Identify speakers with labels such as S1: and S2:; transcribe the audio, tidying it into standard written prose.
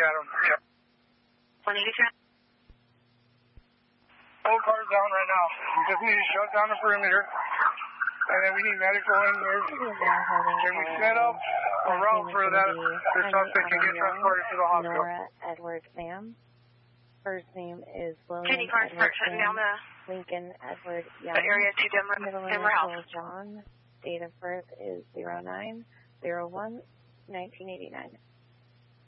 S1: got him. Yep.
S2: 182.
S1: Whole car's down right now. We just need to shut down the perimeter. And then we need medical in here. Can we set up a route for that the suspect can get transported to the hospital?
S3: Nora Edwards, ma'am. First name is William
S2: Any cars start shutting down the
S3: Lincoln Edward Young.
S2: The area to
S3: Middle
S2: Denver House.
S3: John. Date of birth is 09/01/1989.